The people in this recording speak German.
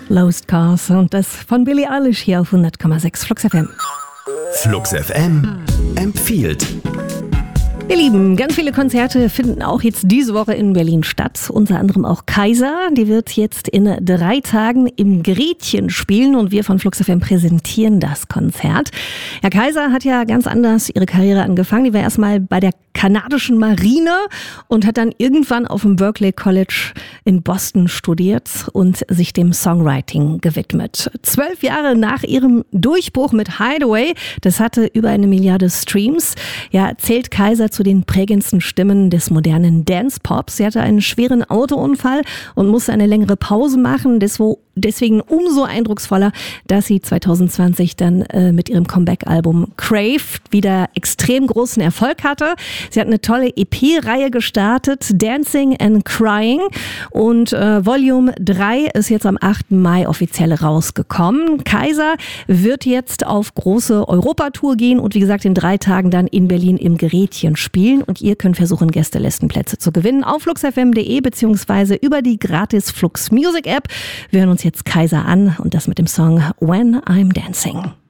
Lost Cars und das von Billie Eilish hier auf 100,6 Flux FM. Flux FM empfiehlt. Ihr Lieben, ganz viele Konzerte finden auch jetzt diese Woche in Berlin statt. Unter anderem auch Kaiser. Die wird jetzt in 3 Tagen im Gretchen spielen und wir von Flux FM präsentieren das Konzert. Ja, Kaiser hat ja ganz anders ihre Karriere angefangen. Die war erstmal bei der kanadischen Marine und hat dann irgendwann auf dem Berklee College in Boston studiert und sich dem Songwriting gewidmet. 12 Jahre nach ihrem Durchbruch mit Hideaway, das hatte über 1 Milliarde Streams, ja, zählt Kaiser zu den prägendsten Stimmen des modernen Dance-Pops. Sie hatte einen schweren Autounfall und musste eine längere Pause machen. Deswegen umso eindrucksvoller, dass sie 2020 dann mit ihrem Comeback-Album Crave wieder extrem großen Erfolg hatte. Sie hat eine tolle EP-Reihe gestartet, Dancing and Crying, und Volume 3 ist jetzt am 8. Mai offiziell rausgekommen. Kaiser wird jetzt auf große Europatour gehen und wie gesagt in 3 Tagen dann in Berlin im Gerätchen spielen und ihr könnt versuchen, Gästelistenplätze zu gewinnen auf fluxfm.de beziehungsweise über die gratis Flux Music App. Wir hören uns jetzt Kaiser an und das mit dem Song When I'm Dancing.